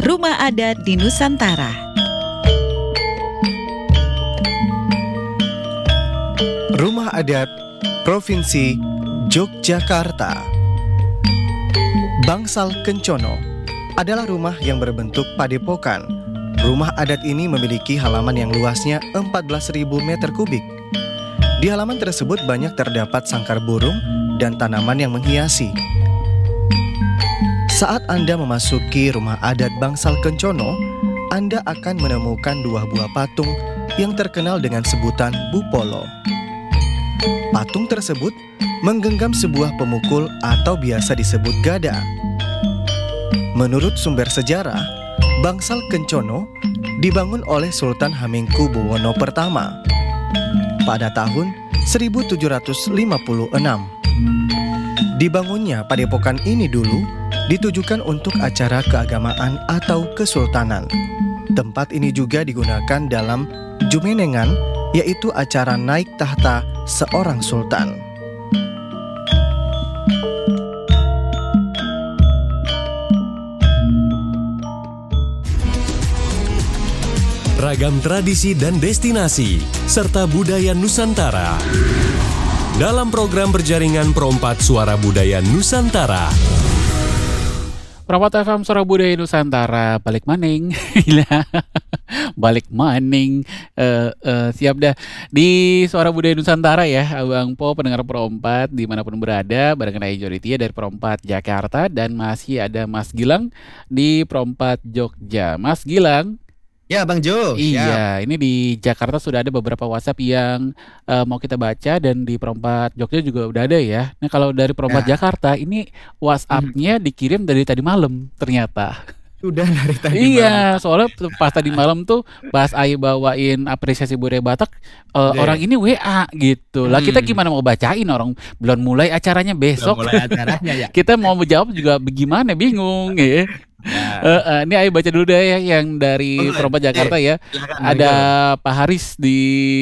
Rumah Adat di Nusantara. Rumah Adat Provinsi Yogyakarta. Bangsal Kencono adalah rumah yang berbentuk padepokan. Rumah adat ini memiliki halaman yang luasnya 14.000 meter kubik. Di halaman tersebut banyak terdapat sangkar burung dan tanaman yang menghiasi. Saat Anda memasuki rumah adat Bangsal Kencono, Anda akan menemukan 2 buah patung yang terkenal dengan sebutan Bupolo. Patung tersebut menggenggam sebuah pemukul atau biasa disebut gada. Menurut sumber sejarah, Bangsal Kencono dibangun oleh Sultan Hamengkubuwono pertama pada tahun 1756. Dibangunnya padepokan ini dulu ditujukan untuk acara keagamaan atau kesultanan. Tempat ini juga digunakan dalam jumenengan, yaitu acara naik tahta seorang sultan. Ragam tradisi dan destinasi, serta budaya Nusantara. Dalam program berjaringan Perompat Suara Budaya Nusantara. Perompat FM Suara Budaya Nusantara, balik maning. Balik maning. Siap dah. Di Suara Budaya Nusantara ya, Abang Po, pendengar Perompat dimanapun berada, barengan Ayu Joritia dari Perompat Jakarta, dan masih ada Mas Gilang di Perompat Jogja. Mas Gilang. Ya Bang Jo. Iya, ini di Jakarta sudah ada beberapa WhatsApp yang mau kita baca, dan di Perompat Jogja juga udah ada ya. Nah, kalau dari Perompat Jakarta ini WhatsApp-nya dikirim dari tadi malam ternyata. Sudah dari tadi Iya, soalnya pas tadi malam tuh pas Ayu bawain apresiasi budaya Batak, orang ini WA gitu. Lah kita gimana mau bacain, orang belum mulai acaranya besok. ya. Kita mau menjawab juga bagaimana, bingung ya. Ini Ayu baca dulu deh ya yang dari Perompat Jakarta ya. Ada Pak Haris di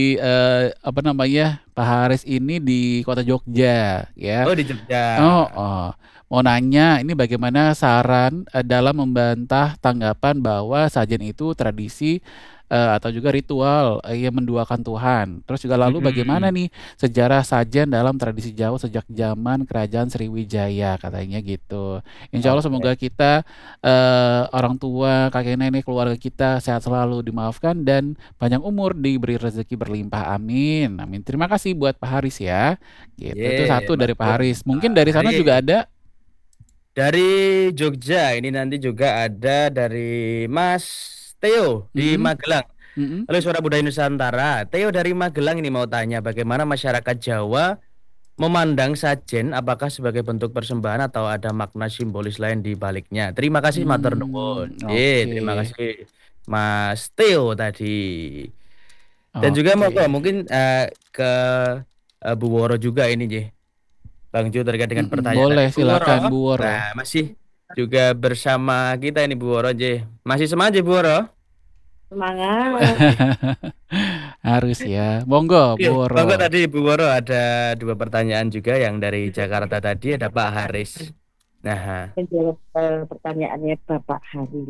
Pak Haris ini di kota Jogja ya. Oh, di Jogja. Mau nanya ini bagaimana saran dalam membantah tanggapan bahwa sajen itu tradisi atau juga ritual yang menduakan Tuhan. Terus juga lalu bagaimana nih sejarah sajen dalam tradisi Jawa sejak zaman Kerajaan Sriwijaya, katanya gitu. Insya Allah semoga kita orang tua, kakek nenek, keluarga kita sehat selalu, dimaafkan, dan panjang umur, diberi rezeki berlimpah. Amin. Amin. Terima kasih buat Pak Haris ya. Gitu. Itu satu dari Pak Haris. Mungkin dari sana juga ada. Dari Jogja ini nanti juga ada dari Mas Theo di Magelang. Halo Suara Budaya Nusantara. Theo dari Magelang ini mau tanya bagaimana masyarakat Jawa memandang sajen, apakah sebagai bentuk persembahan atau ada makna simbolis lain di baliknya. Terima kasih matur nuwun. Terima kasih Mas Theo tadi. Dan juga mungkin ke Bu Woro juga ini J. Bang Jo terkait dengan pertanyaan. Boleh, silakan Bu Woro. Nah, masih juga bersama kita ini Bu Woro J. Masih semangat Bu Woro? Semangat. Harus ya. Monggo Bu Woro. Monggo, tadi Bu Woro ada 2 pertanyaan juga yang dari Jakarta tadi, ada Pak Haris. Nah, menjawab pertanyaannya Bapak Haris.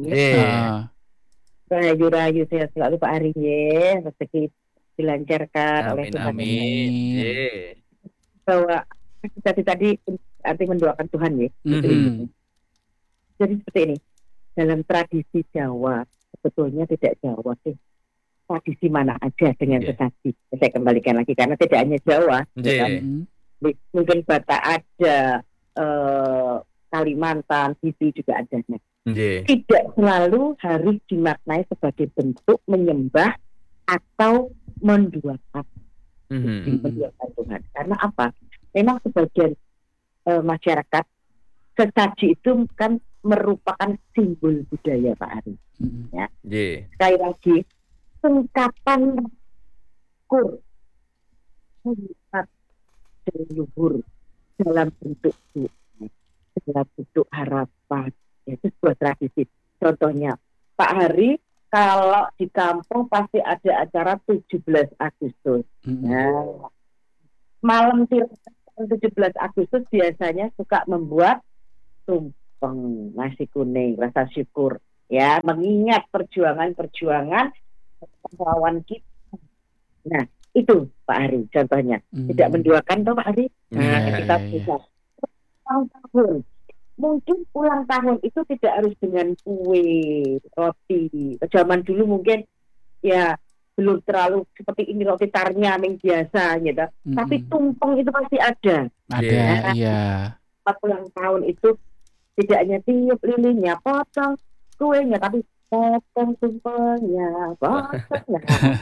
Rayu sehat selalu Pak Haris ya. Rezeki dilancarkan oleh Tuhan. Amin. Bahwa tadi arti mendoakan Tuhan ya. Jadi seperti ini. Dalam tradisi Jawa, sebetulnya tidak Jawa sih. Tradisi mana aja dengan sesaji. Saya kembalikan lagi karena tidak hanya Jawa. Mungkin Batak ada, Kalimantan, Sisi juga adanya. Tidak selalu harus dimaknai sebagai bentuk menyembah atau menduakan. Menduakan Tuhan. Karena apa? Memang sebagian masyarakat sesaji itu kan merupakan simbol budaya Pak Ari. Ya. Sekali lagi, singkatan kur leluhur dalam bentuk dalam bentuk harapan. Itu sebuah tradisi. Contohnya Pak Hari kalau di kampung pasti ada acara 17 Agustus. Nah, malam 17 Agustus biasanya suka membuat tumpeng nasi kuning rasa syukur ya, mengingat perjuangan lawan kita. Nah, itu Pak Ari contohnya. Tidak menduakan toh Pak Ari. Nah, kita bisa ulang tahun. Mungkin ulang tahun itu tidak harus dengan kue, roti. Zaman dulu mungkin ya belum terlalu seperti ini roti tarnya yang biasa gitu. Tapi tumpeng itu pasti ada. Ada, iya. Pas ulang tahun itu tidak hanya tiup lilinnya, potong kuenya, tapi potong tumpengnya, potong.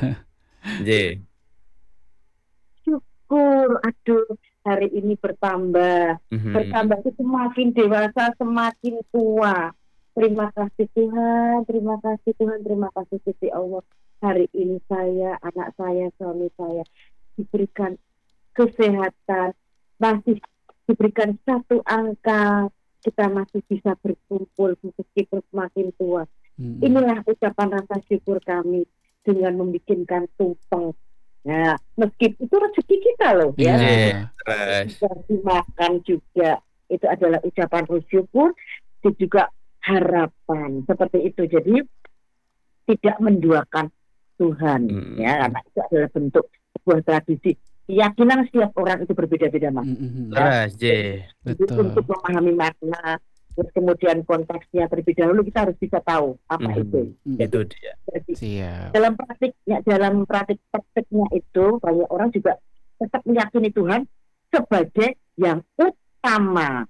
Syukur, aduh, hari ini bertambah itu semakin dewasa, semakin tua. Terima kasih Tuhan, terima kasih Gusti Allah. Hari ini saya, anak saya, suami saya diberikan kesehatan, masih diberikan satu angka, kita masih bisa berkumpul meskipun semakin tua. Inilah ucapan rasa syukur kami dengan membikinkan tumpeng. Nah, meskipun itu rezeki kita loh, ya. Bisa dimakan juga. Itu adalah ucapan syukur dan juga harapan seperti itu. Jadi tidak menduakan Tuhan, ya, karena itu adalah bentuk sebuah tradisi. Keyakinan setiap orang itu berbeda-beda, Mas. Untuk memahami makna, terus kemudian konteksnya terlebih dahulu kita harus bisa tahu apa itu. Itu dia. Jadi, dalam praktiknya itu banyak orang juga tetap meyakini Tuhan sebagai yang utama.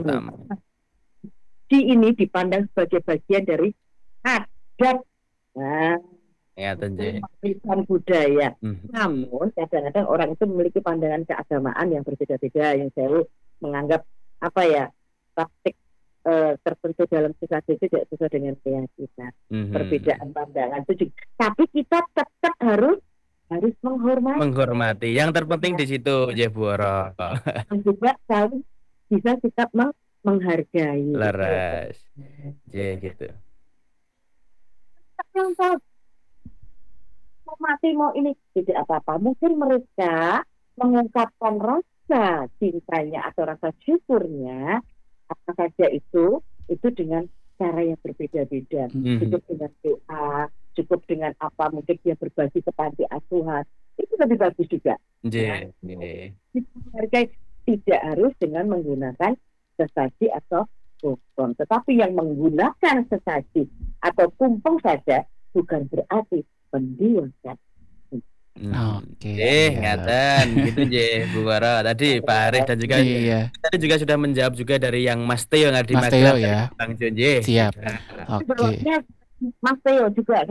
Ini dipandang sebagai bagian dari adat. Nah, warisan budaya. Namun kadang-kadang orang itu memiliki pandangan keagamaan yang berbeda-beda, yang selalu menganggap praktik tertentu dalam sesuatu itu tidak sesuai dengan keyakinan. Perbedaan pandangan itu juga. Tapi kita tetap harus menghormati. Yang terpenting di situ, Bu Oro. Dan juga selalu bisa sikap menghargai. Laras. Gitu. Yang tahu mau mati mau ini tidak apa-apa. Mungkin mereka mengungkapkan rasa cintanya atau rasa syukurnya apa saja itu dengan cara yang berbeda-beda. Cukup dengan doa, cukup dengan apa, mungkin dia berbagi ke panti asuhan, itu lebih bagus juga. Menghargai tidak harus dengan menggunakan sesaji atau kumpong, tetapi yang menggunakan sesaji atau kumpong saja bukan berarti menduakan. Ngaten gitu Bu Wara. Tadi Pak Haris dan juga tadi juga sudah menjawab juga dari yang Mas Teo yang di Magelang ya. Bang Jonje. Siap. Mas Teo juga.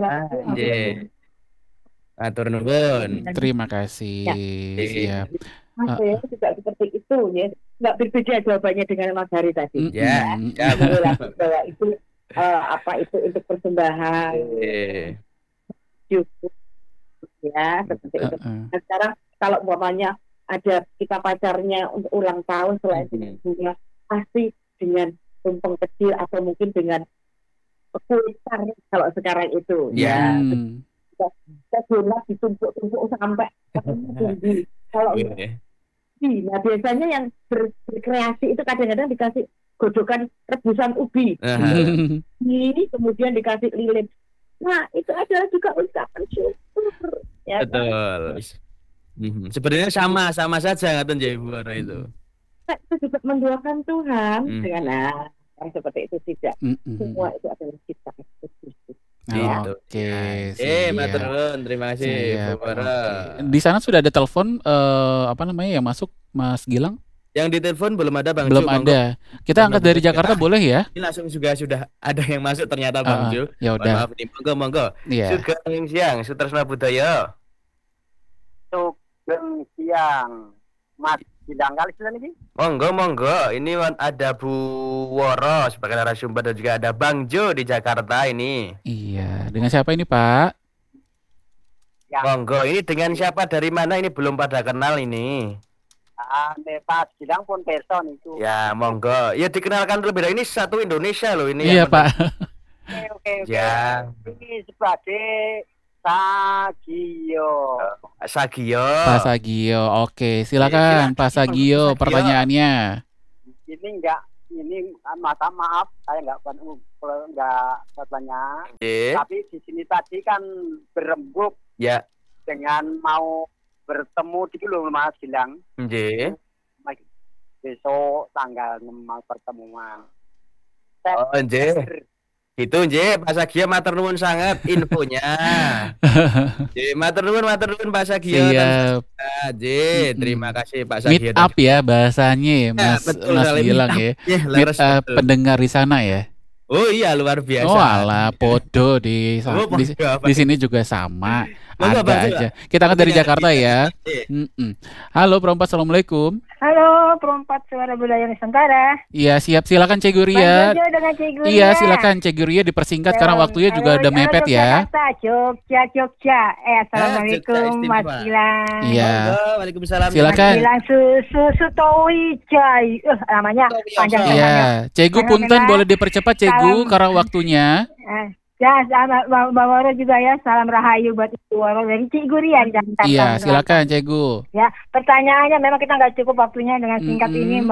Atur nuwun. Terima kasih. Siap. Mas Teo juga seperti itu ya. Enggak berbeda jawabannya dengan Mas Hari tadi. Bahwa itu itu untuk persembahan. Cukup. Ya, seperti itu. Nah, sekarang kalau umpamanya ada kita pacarnya untuk ulang tahun selain bunga, pasti dengan tumpeng kecil atau mungkin dengan kulitar kalau sekarang itu. Ya. Kita donat ditumpuk-tumpuk sampai tinggi. Kalau nah biasanya yang berkreasi itu kadang-kadang dikasih godokan rebusan ubi. Ini kemudian dikasih lilin. Nah, itu adalah juga ucapan syukur. Ya, betul. Sebenarnya sama saja ngaten Bu Wara itu. Itu juga mendoakan Tuhan dengan yang seperti itu tidak. Semua itu adalah ciptaan Kristus. Oke. Matur nuwun, terima kasih Bu Wara. Di sana sudah ada telepon yang masuk Mas Gilang? Yang ditelepon belum ada Bang Belum ada. Kita angkat dari Jakarta boleh ya? Ini langsung juga sudah ada yang masuk ternyata Bang Ju. Ya udah. Maaf nih, monggo. Sugeng siang, Sutresna Budaya. Sugeng siang. Mas Bidang kali sudah nih. Monggo. Ini ada Bu Woro sebagai narasumber dan juga ada Bang Jo di Jakarta ini. Iya. Dengan siapa ini, Pak? Monggo. Ini dengan siapa dari mana ini belum pada kenal ini. Pak Bidang pun person itu. Ya, monggo. Ya dikenalkan terlebih dahulu, ini satu Indonesia loh ini. Iya, Pak. Oke. Ya. Ini sebagai Sagio. Pak Sagio. Oke, silakan Pak Sagio pertanyaannya. Ini maaf saya nggak banyak. Nggih. Tapi di sini tadi kan berembuk Ya. dengan mau bertemu di loh Mas Gilang. Nggih. Besok tanggal 6 mau pertemuan. Oh, nggih. Gitu nggih, Pak Sagio matur nuwun sangat infonya. Nggih, matur nuwun Pak Sagio. Siap. Nggih, terima kasih Pak Meet Sagio. up ya bahasanya ya, Ya, Mas betul Mas sekali, Gilang meet ya. up. Ya, Meet leres, up betul. pendengar di sana ya. Oh iya, luar biasa. Oh alah, podo Oh, di podo. sini juga sama. Monggo, Ada Pak, aja. Kita kan dari Pendengar Jakarta kita. ya. Nggih. Halo Perompak, Assalamualaikum. Halo, Perompak Suara Budaya Nusantara. Iya, siap. Silakan Cik Bang Guria. Jojo dengan Cik Guria. Iya, silakan Cik Guria dipersingkat karena waktunya juga udah mepet ya. Jogja. Assalamualaikum Jogja Mas istimewa. Gilang. Iya. Monggo, Waalaikumsalam. Silakan. Mas Gilang Sutowijay. Namanya panjang Iya, namanya. Cegu Jangan punten lupa. boleh dipercepat Cegu Salam. karena waktunya. Ya, sama Bang Waro juga ya. Salam rahayu buat Ibu Waro dari Cik Guria di Jakarta. Iya, silakan Cegu. Ya, pertanyaannya memang kita nggak cukup waktunya dengan singkat ini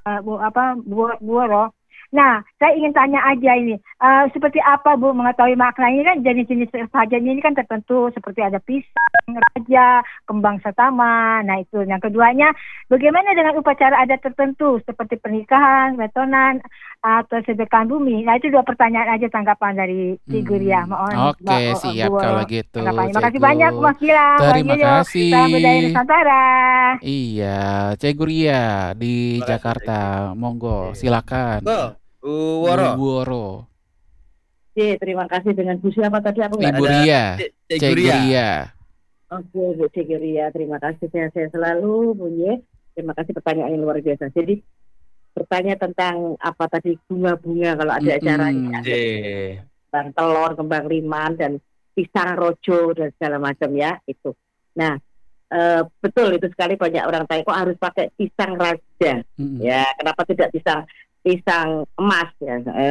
Bu Waro. Nah, saya ingin tanya aja ini, seperti apa Bu mengetahui makna ini kan jenis-jenis sajian ini kan tertentu seperti ada pisang, raja, kembang setaman. Nah itu yang keduanya, bagaimana dengan upacara adat tertentu seperti pernikahan, betonan, atau sedekah bumi. Nah itu dua pertanyaan aja tanggapan dari Cik Guria. Mohon Oke, siap Bu kalau Waro gitu. tanggapannya. Makasih Cegu. banyak Mas Gilang. Terima kasih. Salam budaya Nusantara. Iya, Cegu Ria di Terima kasih, Jakarta. Monggo, Iya. silakan. Bu Woro. Bu Woro. Oke, terima kasih dengan Bu siapa tadi aku nggak Ibu ada. Ria. Cik Cegu Guria. Ria. Oke, Bu Cik Ria, terima kasih sehat-sehat selalu, Bu Ye. Terima kasih pertanyaan yang luar biasa. Jadi bertanya tentang apa tadi bunga-bunga kalau ada acaranya, Nggih. kembang telur, kembang liman dan pisang rojo dan segala macam ya itu. Nah, betul itu sekali banyak orang tanya kok harus pakai pisang raja. Ya, kenapa tidak pisang emas ya?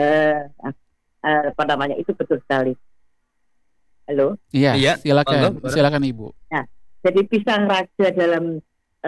Apa namanya itu betul sekali. Halo. Iya, Iya, silakan. monggo. Silakan Ibu. Jadi pisang raja dalam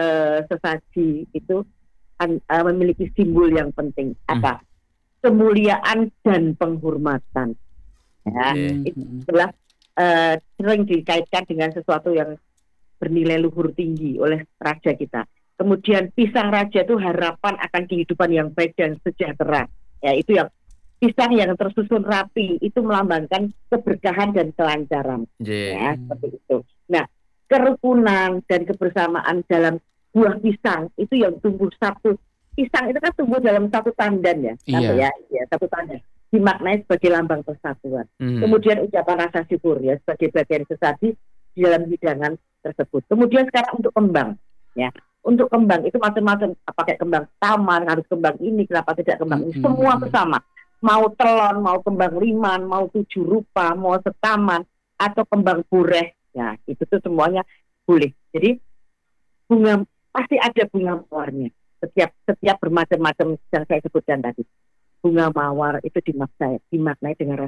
sesaji itu memiliki simbol yang penting. Apa? Kemuliaan dan penghormatan. Ya, itu adalah sering dikaitkan dengan sesuatu yang bernilai luhur tinggi oleh raja kita. Kemudian pisang raja itu harapan akan kehidupan yang baik dan sejahtera. Ya, itu yang pisang yang tersusun rapi itu melambangkan keberkahan dan kelancaran. Ya, seperti itu. Nah, kerukunan dan kebersamaan dalam buah pisang itu yang tumbuh satu. Pisang itu kan tumbuh dalam satu tandan ya. Iya. Ya, satu tandan. Dimaknai sebagai lambang persatuan. Kemudian ucapan rasa syukur ya sebagai bagian sesaji di dalam hidangan tersebut. Kemudian sekarang untuk kembang ya. Untuk kembang itu macam-macam, pakai kembang taman, harus kembang ini, kenapa tidak kembang ini, semua bersama. Mau telon, mau kembang liman, mau 7 rupa, mau setaman, atau kembang bureh, ya itu tuh semuanya boleh. Jadi bunga pasti ada bunga mawarnya. Setiap bermacam-macam yang saya sebutkan tadi. Bunga mawar itu dimaknai dengan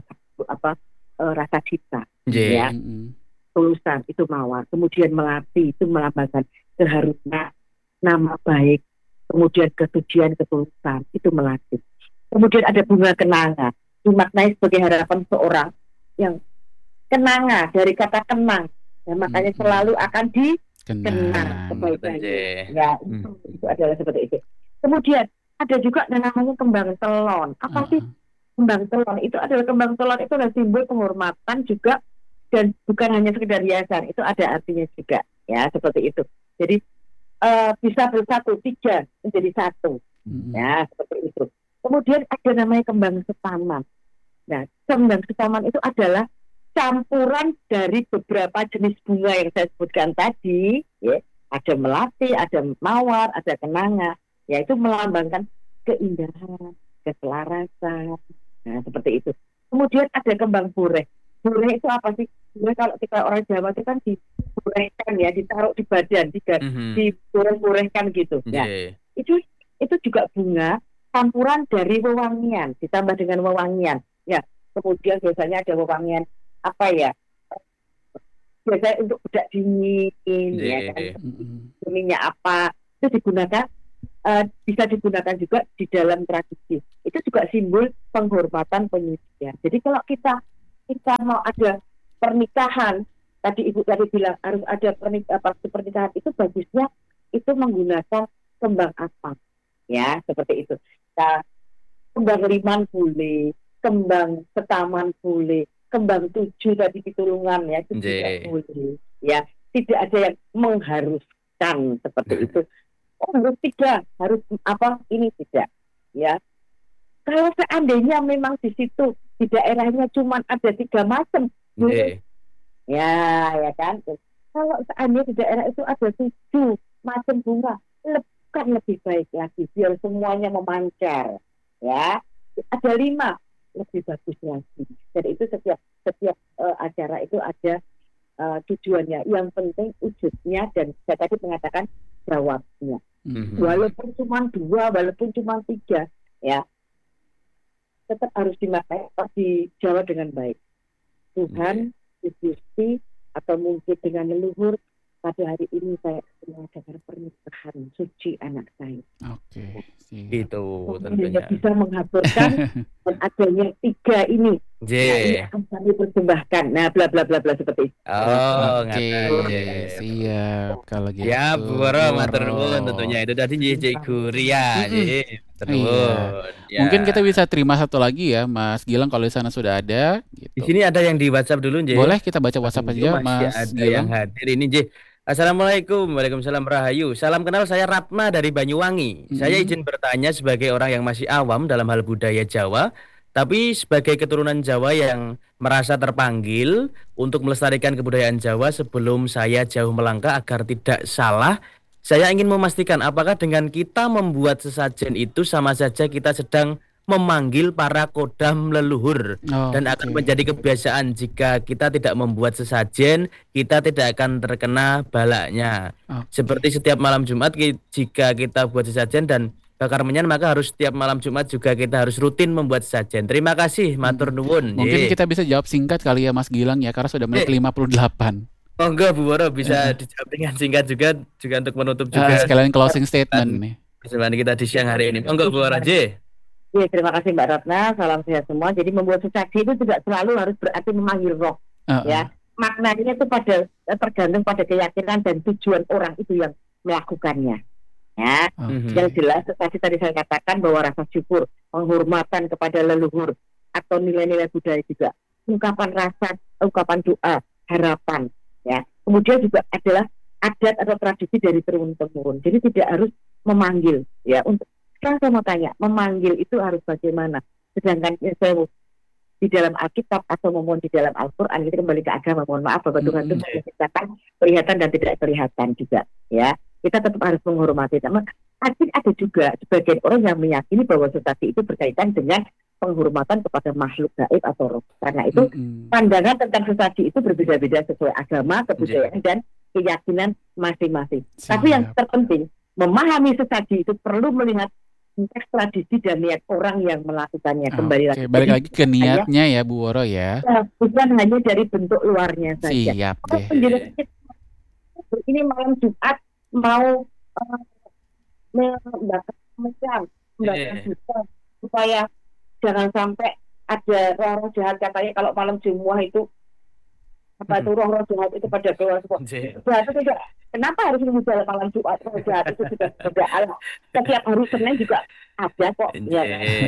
rasa cinta, ya. Tulusan itu mawar. Kemudian melati itu melambangkan keharusan, nama baik. Kemudian kesucian, ketulusan itu melati. Kemudian ada bunga kenanga, dimaknai sebagai harapan seorang yang kenanga dari kata kenang. Ya, makanya selalu akan dikenang kebaikannya. Ya, itu adalah seperti itu. Kemudian ada juga yang namanya kembang telon. Apa sih kembang telon? Itu adalah kembang telon itu adalah simbol penghormatan juga dan bukan hanya sekedar hiasan. Itu ada artinya juga. Ya, seperti itu. Jadi bisa bersatu, 3 menjadi 1. Ya, seperti itu. Kemudian ada namanya kembang setaman. Nah, kembang setaman itu adalah campuran dari beberapa jenis bunga yang saya sebutkan tadi. Ya. Ada melati, ada mawar, ada kenanga. Ya, itu melambangkan keindahan, keselarasan. Nah, seperti itu. Kemudian ada kembang bureh. Bureh itu apa sih? Bureh kalau kita orang Jawa itu kan diburehkan ya, ditaruh di badan, dibureh-burehkan gitu. Ya. Itu juga bunga campuran dari wewangian, ditambah dengan wewangian. Ya, kemudian biasanya ada wewangian apa ya? Biasanya untuk bedak dingin, ya kan? Minyak apa? Itu digunakan bisa digunakan juga di dalam tradisi. Itu juga simbol penghormatan penyucian. Jadi kalau kita mau ada pernikahan, tadi Ibu tadi bilang harus ada pernikahan, itu bagusnya itu menggunakan kembang apa, ya seperti itu. Nah, kembang limang boleh, kembang setaman boleh, kembang 7 tadi pitulungan ya itu juga boleh. Ya, tidak ada yang mengharuskan seperti itu. Harus 3, harus apa ini tidak, ya. Kalau seandainya memang di situ di daerahnya cuma ada 3 macam, ya kan. Kalau seandainya di daerah itu ada 7 macam bunga, kan lebih baik lagi biar semuanya memancar, ya. Ada 5, lebih bagus lagi. Jadi itu setiap acara itu ada tujuannya. Yang penting wujudnya dan saya tadi mengatakan jawabnya. Walaupun cuma 2, walaupun cuma 3, ya tetap harus dijawab dengan baik. Tuhan, Gusti, atau mungkin dengan leluhur, pada hari ini saya mengadakan pernikahan suci anak saya. Oke, gitu tentunya. Bisa menghaburkan dan adanya 3 ini. Ini akan kami persembahkan. Nah, bla bla bla bla seperti itu. Siap kalau gitu. Ya, Bu Woro matur nuwun tentunya itu tadi Cikgu Ria. Mungkin kita bisa terima satu lagi ya, Mas Gilang kalau di sana sudah ada. Gitu. Di sini ada yang di WhatsApp dulu, Boleh kita baca WhatsApp aja, Mas ada Gilang. yang hadir ini, Assalamualaikum, waalaikumsalam rahayu. Salam kenal, saya Ratna dari Banyuwangi. Saya izin bertanya sebagai orang yang masih awam dalam hal budaya Jawa, tapi sebagai keturunan Jawa yang merasa terpanggil untuk melestarikan kebudayaan Jawa sebelum saya jauh melangkah agar tidak salah, saya ingin memastikan apakah dengan kita membuat sesajen itu sama saja kita sedang memanggil para kodam leluhur dan akan menjadi kebiasaan jika kita tidak membuat sesajen, kita tidak akan terkena balaknya. Seperti setiap malam Jumat jika kita buat sesajen dan bakar menyan, maka harus setiap malam Jumat juga kita harus rutin membuat sesajen. Terima kasih, matur nuwun. Mungkin kita bisa jawab singkat kali ya Mas Gilang ya, karena sudah menit 58. Oh enggak, Bu Woro bisa dijawab dengan singkat juga untuk menutup juga. Sekalian closing statement nih. Persembahan kita di siang hari ini. Oh enggak, Bu Woro. Ya, terima kasih Mbak Ratna, salam sehat semua. Jadi membuat sesaji itu tidak selalu harus berarti memanggil roh, ya. Maknanya itu tergantung pada keyakinan dan tujuan orang itu yang melakukannya, ya. Yang jelas sesaji tadi saya katakan bahwa rasa syukur, penghormatan kepada leluhur atau nilai-nilai budaya juga, ungkapan rasa, ungkapan doa, harapan, ya. Kemudian juga adalah adat atau tradisi dari turun-temurun. Jadi tidak harus memanggil, ya. Untuk sekarang saya mau tanya, memanggil itu harus bagaimana? Sedangkan saya di dalam Alkitab atau mohon di dalam Al-Quran, kita kembali ke agama, mohon maaf bahwa Tuhan itu menciptakan kelihatan dan tidak kelihatan juga, ya. Kita tetap harus menghormati. Namun ada juga sebagian orang yang meyakini bahwa sesaji itu berkaitan dengan penghormatan kepada makhluk gaib atau roh. Karena itu pandangan tentang sesaji itu berbeda-beda sesuai agama, kebudayaan dan keyakinan masing-masing. Tapi yang terpenting, memahami sesaji itu perlu melihat tradisi dan niat orang yang melakukannya. Balik lagi ke niatnya ya Bu Woro ya. Bukan hanya dari bentuk luarnya saja. Siap deh. Ini malam Jumat mau membakar supaya jangan sampai ada roh-roh jahat. Katanya kalau malam Jumat itu roh-roh jahat itu pada keluar semua. Berarti tidak. Kenapa harus menunggu malam Jumat? Roh jahat itu sudah ada. Setiap hari Senin juga ada kok. Ya,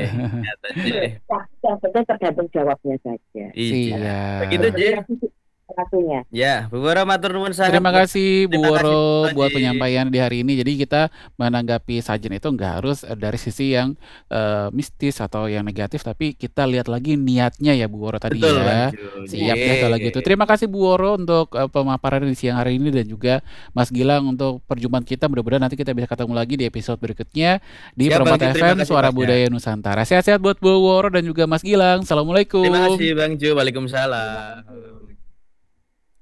kan? Tergantung jawabnya saja. Iya. Begitu satunya. Ya, Bu Woro matur nuwun sangat. Terima kasih Bu Woro buat penyampaian di hari ini. Jadi kita menanggapi sajen itu nggak harus dari sisi yang mistis atau yang negatif, tapi kita lihat lagi niatnya ya Bu Woro tadi. Betul, ya. Siap ya kalau gitu. Terima kasih Bu Woro untuk pemaparan di siang hari ini dan juga Mas Gilang untuk perjumpaan kita. Mudah-mudahan nanti kita bisa ketemu lagi di episode berikutnya di Permata FM Suara Budaya Nusantara. Sehat-sehat buat Bu Woro dan juga Mas Gilang. Assalamualaikum. Terima kasih Bang Jo. Waalaikumsalam.